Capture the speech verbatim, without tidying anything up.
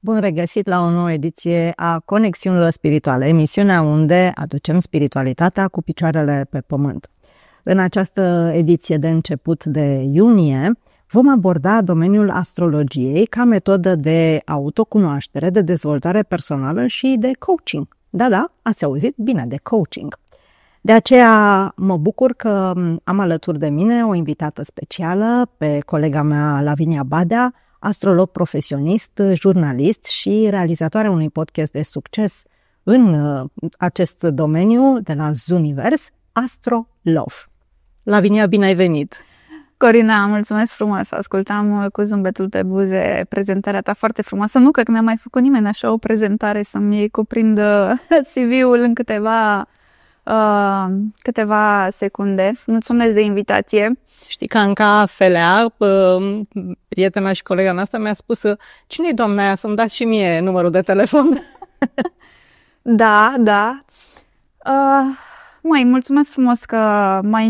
Bun regăsit la o nouă ediție a Conexiunilor Spirituale, emisiunea unde aducem spiritualitatea cu picioarele pe pământ. În această ediție de început de iunie vom aborda domeniul astrologiei ca metodă de autocunoaștere, de dezvoltare personală și de coaching. Da, da, ați auzit bine, de coaching. De aceea mă bucur că am alături de mine o invitată specială pe colega mea Lavinia Badea, astrolog profesionist, jurnalist și realizatoarea unui podcast de succes în acest domeniu de la Zunivers, Astro Love. Lavinia, bine ai venit! Corina, mulțumesc frumos! Ascultam cu zâmbetul pe buze prezentarea ta foarte frumoasă. Nu cred că mi-a mai făcut nimeni așa o prezentare să-mi cuprindă C V-ul în câteva... Uh, câteva secunde. Mulțumesc de invitație. Știi că în cafelea, uh, prietena și colega noastră mi-a spus: cine-i doamna aia, să-mi dați și mie numărul de telefon? Da, da. Uh, mai mulțumesc frumos că m-ai